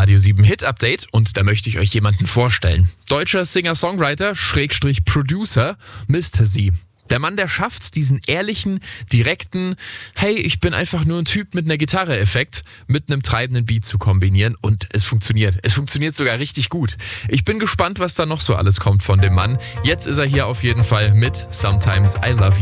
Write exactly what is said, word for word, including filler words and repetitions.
Radio sieben Hit Update und da möchte ich euch jemanden vorstellen. Deutscher Singer-Songwriter, Schrägstrich Producer, Mister Z. Der Mann, der schafft's, diesen ehrlichen, direkten, hey, ich bin einfach nur ein Typ mit einer Gitarre-Effekt, mit einem treibenden Beat zu kombinieren und es funktioniert. Es funktioniert sogar richtig gut. Ich bin gespannt, was da noch so alles kommt von dem Mann. Jetzt ist er hier auf jeden Fall mit Sometimes I Love You.